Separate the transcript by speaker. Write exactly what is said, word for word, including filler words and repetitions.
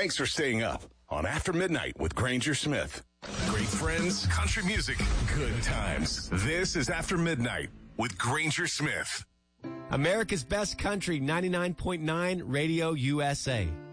Speaker 1: Thanks for staying up on After Midnight with Granger Smith. Great friends, country music, good times. This is After Midnight with Granger Smith.
Speaker 2: America's Best Country, ninety-nine point nine Radio U S A.